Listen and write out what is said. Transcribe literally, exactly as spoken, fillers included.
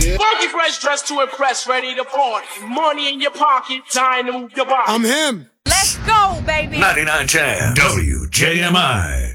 Funky fresh dressed to impress, ready to party. Money in your pocket, time to move your body. I'm him. Let's go, baby. ninety-nine ten W J M I.